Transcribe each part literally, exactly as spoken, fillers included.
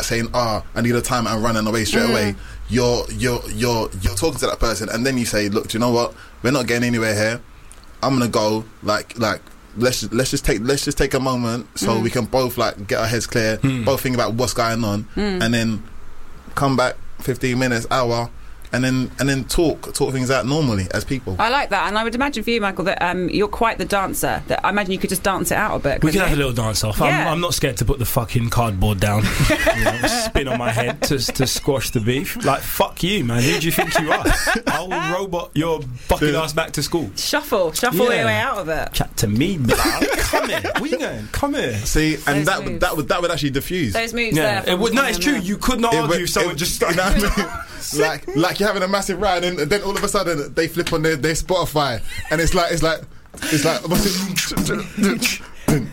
like saying, "Ah, oh, I need a time," and running away straight mm. away. You're you're you're you're talking to that person, and then you say, "Look, do you know what? We're not getting anywhere here. I'm gonna go. Like like let's just, let's just take let's just take a moment so mm. we can both like get our heads clear, mm. both think about what's going on, mm. and then come back fifteen minutes, hour." And then and then talk talk things out normally as people. I like that, and I would imagine for you, Michael, that um, you're quite the dancer. That I imagine you could just dance it out a bit. We can you? have a little dance off. Yeah. I'm, I'm not scared to put the fucking cardboard down, you know, spin on my head to to squash the beef. Like fuck you, man. Who do you think you are? I'll robot your fucking ass back to school. Shuffle, shuffle yeah. your way out of it. Chat to me, blood. Come here. Where you going? Come here. See, and Those that moves. that would that would actually diffuse. Those moves Yeah, there. it would. No, it's true. There. You could not It argue would- if someone it- just you started. know what I mean? like like you're having a massive ride, and then all of a sudden they flip on their, their Spotify, and it's like it's like it's like what's it?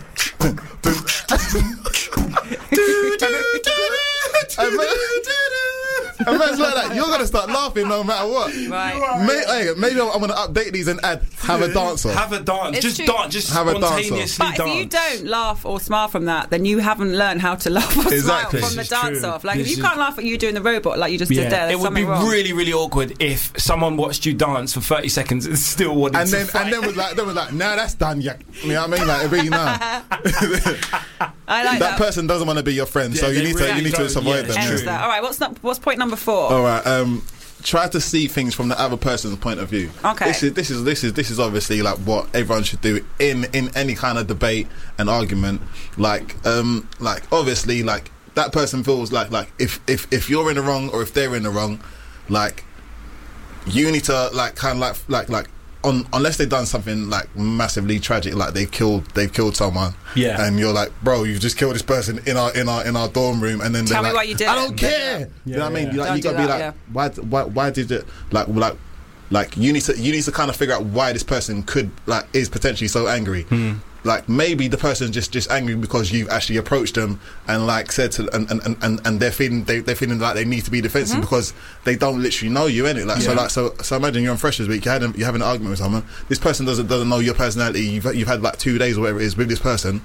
And man- and man's like that, you're gonna start laughing no matter what. Right. May, hey, maybe I'm, I'm gonna update these and add have a dance off. Have a dance. It's just true. dance. Just Have a dance off. spontaneously But dance. if you don't laugh or smile from that, then you haven't learned how to laugh or Exactly. smile from the This is dance true. off. Like, This if you is- can't laugh at you doing the robot like you just Yeah, did there, there's it would something be wrong. really, really awkward if someone watched you dance for thirty seconds and still wanted And to then fight. and then was like then was like, nah, that's done. Yeah, you know what I mean? Like, really, nah. I like that that. person doesn't want to be your friend, so Yeah, you they need to really you need to don't. just avoid Yeah, them. it's Ends true. that. All right, what's, not, what's point number four? All right. Um, try to see things from the other person's point of view. Okay. This is this is this is this is obviously like what everyone should do in in any kind of debate and argument. Like um like obviously like that person feels like like if if if you're in the wrong or if they're in the wrong, like you need to like kind of like like like. On, unless they've done something like massively tragic, like they've killed they've killed someone, Yeah. and you're like, bro, you've just killed this person in our in our in our dorm room, and then Tell they're me like, why you did I it. don't care. you know what I mean? yeah. You, like, Don't you gotta do be that, like, yeah. why why why did it like like like you need to you need to kind of figure out why this person could like is potentially so angry. Mm. Like maybe the person's just just angry because you've actually approached them and like said to and and, and, and they're feeling they, they're feeling like they need to be defensive Mm-hmm. because they don't literally know you, innit? Like so Yeah. like so so imagine you're on Freshers Week, you had you having an argument with someone. This person doesn't doesn't know your personality. You've you've had like two days or whatever it is with this person.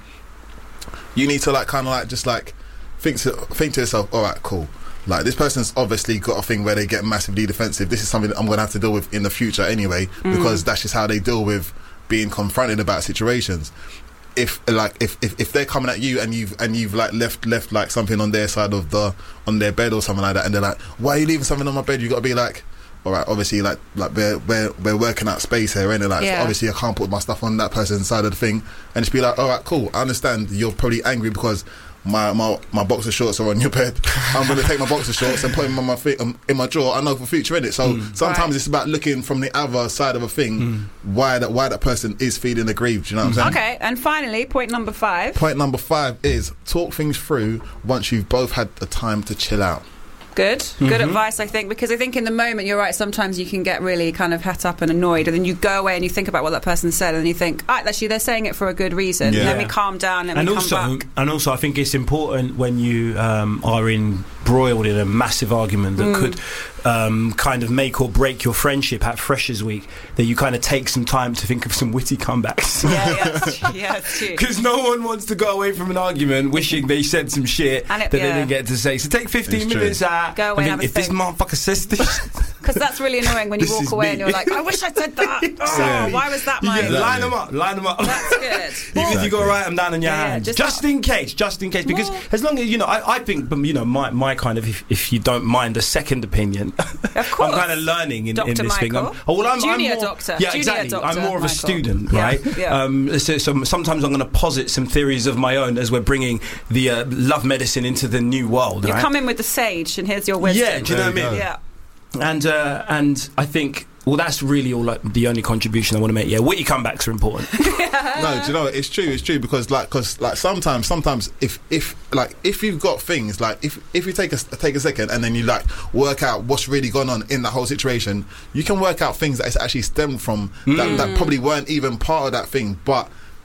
You need to like kind of like just like think to think to yourself, all right, cool. Like this person's obviously got a thing where they get massively defensive. This is something that I'm going to have to deal with in the future anyway, Mm. because that's just how they deal with being confronted about situations. If like if, if, if they're coming at you and you've and you've like left left like something on their side of the on their bed or something like that, and they're like, why are you leaving something on my bed? You got to be like, all right, obviously like like we're we're, we're working out space here, and like Yeah. so obviously I can't put my stuff on that person's side of the thing, and just be like, all right, cool, I understand you're probably angry because my my, my boxer shorts are on your bed. I'm going to take my boxer shorts and put them on my feet, um, in my drawer. I know for future, innit? So Mm. sometimes Right. it's about looking from the other side of a thing, Mm. why that why that person is feeling aggrieved. You know what I'm saying? Okay, and finally, point number five. Point number five is talk things through once you've both had the time to chill out. Good, good Mhm. advice, I think, because I think in the moment, you're right, sometimes you can get really kind of het up and annoyed, and then you go away and you think about what that person said, and you think, ah, actually, they're saying it for a good reason. Yeah. Let me calm down, let and me come also, back. and also, I think it's important when you um, are embroiled in a massive argument that Mm. could um, kind of make or break your friendship at Freshers Week, that you kind of take some time to think of some witty comebacks. Yeah, yeah, it's true. Yeah, it's true. Because no one wants to go away from an argument wishing they said some shit And it- that yeah. they didn't get to say. So take fifteen It's true. minutes out. Go away and and think, have a if this think. motherfucker says this, Because that's really annoying when you This walk is away me. and you're like, I wish I said that. Oh, Yeah. why was that you mine? get, line them up, line them up. That's good. Even Exactly. if you got to write them down on your Yeah, yeah, hands, just just, not- in case, just in case. Because Well- as long as you know, I, I think, you know, my my kind of, if, if you don't mind a second opinion, Of course. I'm kind of learning in, in Doctor this thing. Michael. I'm, oh, well, I'm, Junior I'm more, doctor. Yeah, Junior exactly. doctor I'm more of a Michael. student, Yeah, right? yeah. Um, so, so sometimes I'm going to posit some theories of my own as we're bringing the uh, love medicine into the new world. You right? come in with the sage, and here's your wisdom. Yeah, do you know what I There mean? you go. Yeah. And uh, and I think, well, that's really all like the only contribution I want to make. Yeah, witty comebacks are important. No, do you know what? It's true. It's true because like, cause like sometimes, sometimes if if like if you've got things like if if you take a take a second and then you like work out what's really gone on in that whole situation, you can work out things that it's actually stemmed from that, that probably weren't even part of that thing, but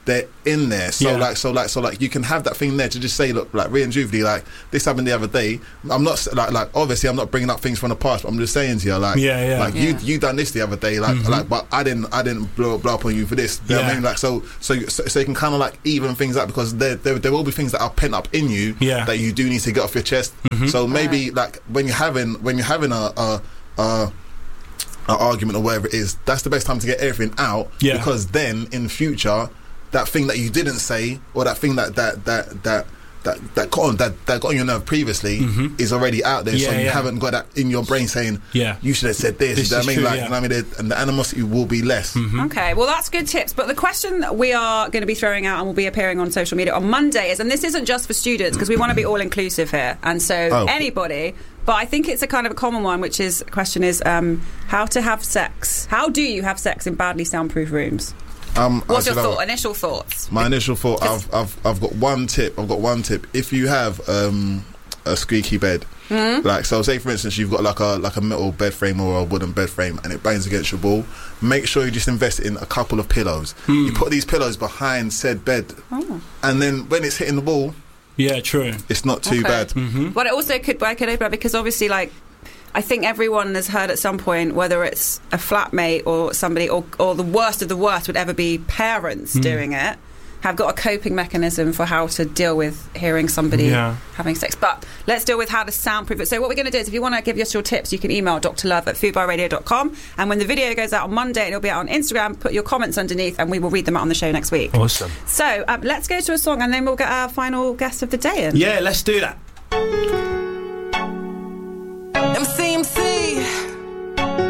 they're in there. So Yeah. like, so like, so like, you can have that thing there to just say, look, like, Rhea and Jubilee, like, this happened the other day. I'm not like, like, obviously, I'm not bringing up things from the past, but I'm just saying to you, like, Yeah, yeah. like Yeah. you, you done this the other day, like, like, but I didn't, I didn't blow, blow up on you for this. You know what I Yeah. mean? Like, so, so, you- so, so you can kind of like even things out because there, there, there will be things that are pent up in you Yeah. that you do need to get off your chest. So maybe like when you're having, when you're having a, a, a an argument or whatever it is, that's the best time to get everything out. Yeah. Because then in future, that thing that you didn't say or that thing that that that that that that got on that, that got on your nerve previously is already out there. Yeah, so you yeah. haven't got that in your brain saying, Yeah. you should have said this. This you know is what I mean? true, Like, yeah. you know what I mean? And the animosity will be less. Okay, well, that's good tips. But the question that we are going to be throwing out and will be appearing on social media on Monday is, and this isn't just for students because we want to be all inclusive here, and so Oh. anybody. But I think it's a kind of a common one, which is the question is um, how to have sex. How do you have sex in badly soundproof rooms? Um, What's I your should have- thought? Initial thoughts? My initial thought, I've, I've, I've got one tip. I've got one tip. If you have um, a squeaky bed, Hmm? like so, say for instance, you've got like a like a metal bed frame or a wooden bed frame, and it bangs against your wall. Make sure you just invest in a couple of pillows. You put these pillows behind said bed, Oh. and then when it's hitting the wall, Yeah, true. it's not too Okay. bad. But it also could I could open up because obviously, like, I think everyone has heard at some point, whether it's a flatmate or somebody, or, or the worst of the worst would ever be parents doing it, have got a coping mechanism for how to deal with hearing somebody Yeah. having sex. But let's deal with how to soundproof it. So what we're going to do is, if you want to give us your tips, you can email d r love at food bar radio dot com. And when the video goes out on Monday, it'll be out on Instagram. Put your comments underneath, and we will read them out on the show next week. Awesome. So um, let's go to a song, and then we'll get our final guest of the day in. Yeah, let's do that.